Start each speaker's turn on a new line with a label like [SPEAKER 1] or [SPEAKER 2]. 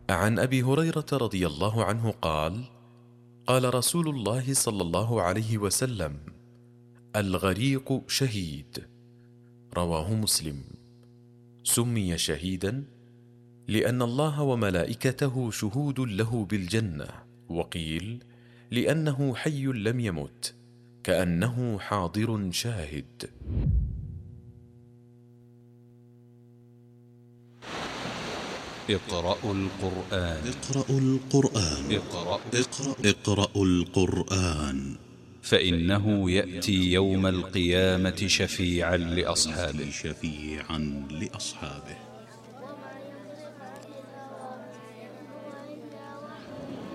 [SPEAKER 1] عن أبي هريرة رضي الله عنه قال: قال رسول الله صلى الله عليه وسلم: الغريق شهيد. رواه مسلم. سمي شهيدا لأن الله وملائكته شهود له بالجنة، وقيل لأنه حي لم يمت، كأنه حاضر شاهد.
[SPEAKER 2] اقرأوا القرآن.
[SPEAKER 3] اقرأوا القرآن
[SPEAKER 2] فإنه يأتي يوم القيامة شفيعا لأصحابه.